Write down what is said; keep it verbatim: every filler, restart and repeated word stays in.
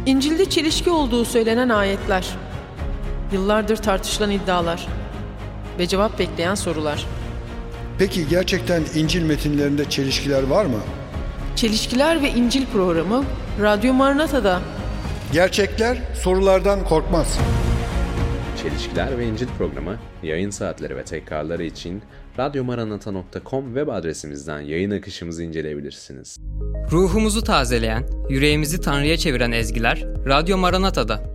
İncil'de çelişki olduğu söylenen ayetler, yıllardır tartışılan iddialar ve cevap bekleyen sorular. Peki gerçekten İncil metinlerinde çelişkiler var mı? Çelişkiler ve İncil programı Radyo Maranata'da. Gerçekler sorulardan korkmaz. Çelişkiler ve İncil programı yayın saatleri ve tekrarları için radyo maranata nokta com web adresimizden yayın akışımızı inceleyebilirsiniz. Ruhumuzu tazeleyen, yüreğimizi Tanrı'ya çeviren ezgiler Radyo Maranata'da.